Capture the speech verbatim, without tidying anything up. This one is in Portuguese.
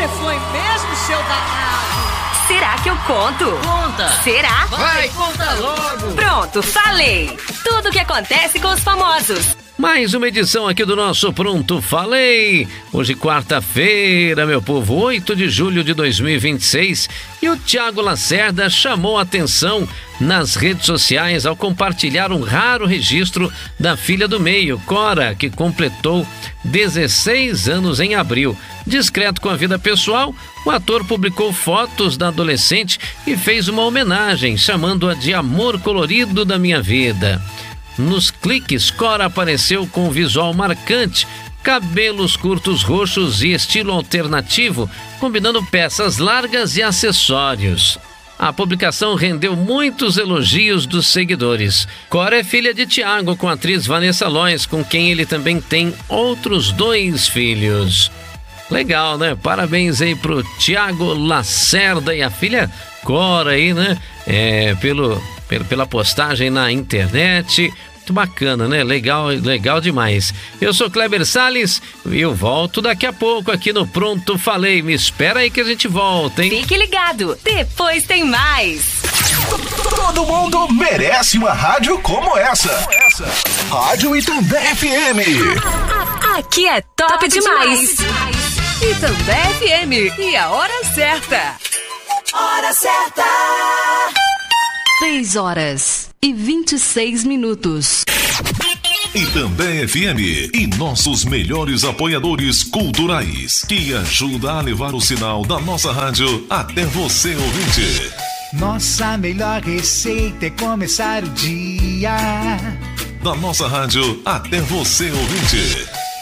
Você foi mesmo, seu danado? Será que eu conto? Conta! Será? Vai, conta logo! Pronto, falei! Tudo o que acontece com os famosos. Mais uma edição aqui do nosso Pronto Falei. Hoje, quarta-feira, meu povo, oito de julho de dois mil e vinte e seis. E o Thiago Lacerda chamou a atenção nas redes sociais ao compartilhar um raro registro da filha do meio, Cora, que completou dezesseis anos em abril. Discreto com a vida pessoal, o ator publicou fotos da adolescente e fez uma homenagem, chamando-a de amor colorido da minha vida. Nos cliques, Cora apareceu com um visual marcante, cabelos curtos roxos e estilo alternativo, combinando peças largas e acessórios. A publicação rendeu muitos elogios dos seguidores. Cora é filha de Thiago, com a atriz Vanessa Lois, com quem ele também tem outros dois filhos. Legal, né? Parabéns aí pro Thiago Lacerda e a filha Cora aí, né? É, pelo... pela postagem na internet, muito bacana, né? Legal, legal demais. Eu sou Kleber Salles e eu volto daqui a pouco aqui no Pronto Falei. Me espera aí que a gente volta, hein? Fique ligado, depois tem mais. Todo mundo merece uma rádio como essa. Rádio Itambé F M. Aqui é top, top demais. demais. Itambé F M e a hora certa. Hora certa. três horas e vinte e seis minutos. Itambé F M e nossos melhores apoiadores culturais, que ajuda a levar o sinal da nossa rádio até você, ouvinte. Nossa melhor receita é começar o dia da nossa rádio até você, ouvinte.